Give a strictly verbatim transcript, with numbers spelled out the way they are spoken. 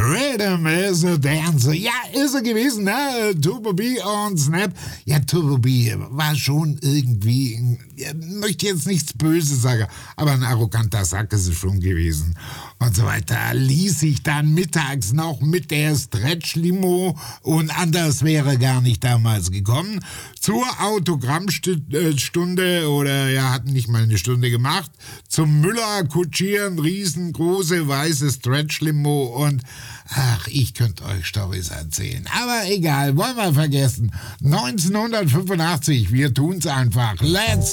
Rhythm is a Dancer. Ja, ist er gewesen, ne? Turbo B und Snap. Ja, Turbo B war schon irgendwie, ich möchte jetzt nichts Böses sagen, aber ein arroganter Sack ist es schon gewesen. Und so weiter. Ließ sich dann mittags noch mit der Stretch-Limo, und anders wäre gar nicht damals gekommen, zur Autogrammstunde, oder ja, hatten nicht mal eine Stunde gemacht, zum Müller kutschieren, riesengroße weiße Stretch-Limo, und ach, ich könnte euch Storys erzählen. Aber egal, wollen wir vergessen. neunzehnhundertfünfundachtzig, wir tun's einfach. Let's